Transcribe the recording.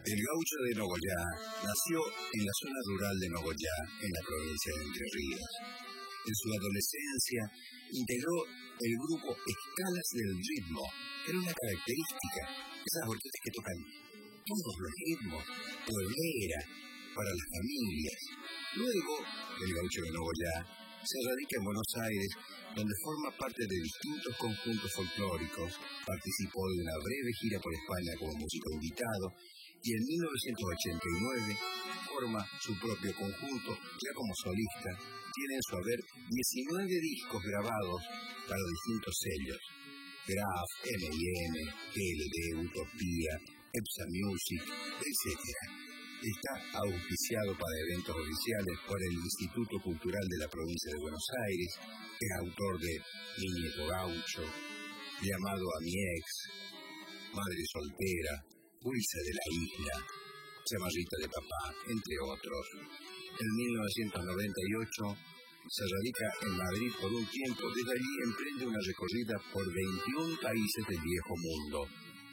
El gaucho de Nogoyá nació en la zona rural de Nogoyá, en la provincia de Entre Ríos. En su adolescencia integró el grupo Escalas del Ritmo, que era una característica, esas orquestas que tocan todos los ritmos, pueblera, para las familias. Luego, el gaucho de Nogoyá se radica en Buenos Aires, donde forma parte de distintos conjuntos folclóricos, participó de una breve gira por España como músico invitado, y en 1989 forma su propio conjunto, ya como solista. Tiene en su haber 19 discos grabados para distintos sellos: Graf, M&M, GLD, Utopía, EPSA Music, etc. Está auspiciado para eventos oficiales por el Instituto Cultural de la Provincia de Buenos Aires. Es autor de Mi Nieto Gaucho, Llamado a mi ex, Madre soltera, Dulce de la Isla, Chamarrita de papá, entre otros. En 1998 se radica en Madrid por un tiempo. Desde allí emprende una recorrida por 21 países del viejo mundo.